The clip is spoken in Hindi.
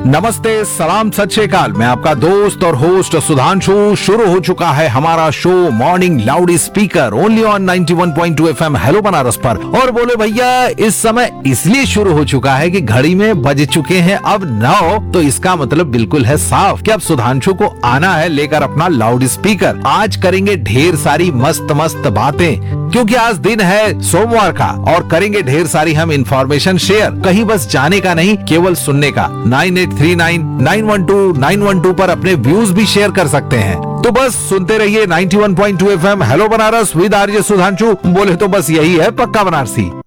नमस्ते, सलाम, सत श्री अकाल। मैं आपका दोस्त और होस्ट सुधांशु। शुरू हो चुका है हमारा show morning loud speaker only on 91.2 FM hello Banaras पर। और बोले भैया, इस समय इसलिए शुरू हो चुका है कि घड़ी में बज चुके हैं अब 9, तो इसका मतलब बिल्कुल है साफ कि अब सुधांशु को आना है लेकर अपना लाउड स्पीकर। आज करेंगे ढेर सारी मस्त मस्त बातें, क्योंकि आज दिन है सोमवार का और करेंगे ढेर सारी हम इंफॉर्मेशन शेयर। कहीं बस जाने का नहीं, केवल सुनने का। 9839912912 पर अपने व्यूज भी शेयर कर सकते हैं। तो बस सुनते रहिए 91.2 FM hello Banaras with RJ Sudhanshu. बोले तो बस यही है पक्का बनारसी।